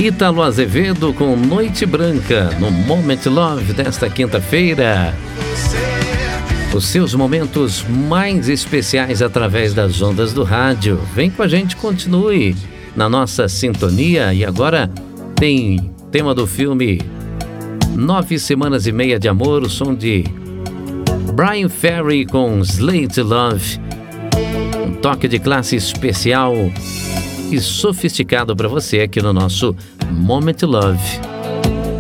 Ítalo Azevedo com Noite Branca, no Moment Love desta quinta-feira. Os seus momentos mais especiais através das ondas do rádio. Vem com a gente, continue na nossa sintonia. E agora tem tema do filme 9 Semanas e Meia de Amor, o som de Bryan Ferry com Slate Love. Um toque de classe especial e sofisticado para você aqui no nosso Moment Love.